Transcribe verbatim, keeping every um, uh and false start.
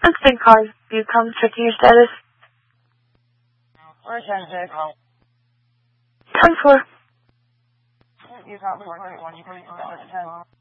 Something caused you come checking your status. Where's ten six? ten four. You got me one. You put it at ten.